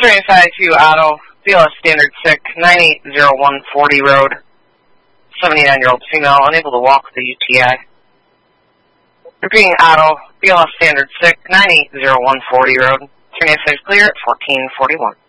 352 Auto, BLS Standard Sick, 980140 Road, 79-year-old female, unable to walk with a UTI. Repeating Auto, BLS Standard Sick, 980140 Road, 395 clear at 1441.